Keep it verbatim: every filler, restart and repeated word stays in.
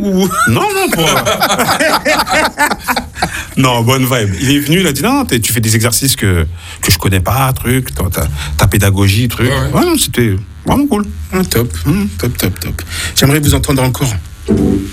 ou... Non, non, pour... non, bonne vibe. Il est venu, il a dit, non, tu fais des exercices que, que je connais pas, truc, ta, ta pédagogie, truc. Ouais, ouais. Ouais, non, c'était vraiment cool. Ah, top, mmh, top, top, top. J'aimerais vous entendre encore.